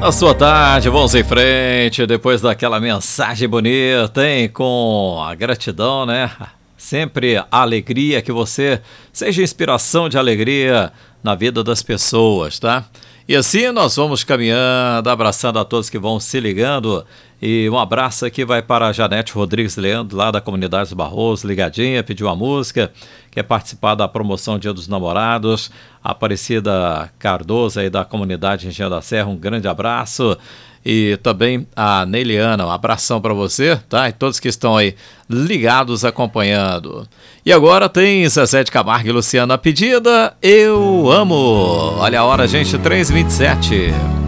Na sua tarde, vamos em frente, depois daquela mensagem bonita, hein? Com a gratidão, né? Sempre a alegria, que você seja inspiração de alegria na vida das pessoas, tá? E assim nós vamos caminhando, abraçando a todos que vão se ligando. E um abraço aqui vai para a Janete Rodrigues Leandro, lá da comunidade dos Barroso, ligadinha, pediu uma música, quer participar da promoção Dia dos Namorados. A Aparecida Cardoso aí da comunidade Engenho da Serra, um grande abraço. E também a Neiliana, um abração para você, tá? E todos que estão aí ligados, acompanhando. E agora tem Zezé de Camargo e Luciana Pedida, Eu Amo. Olha a hora, gente, 3h27.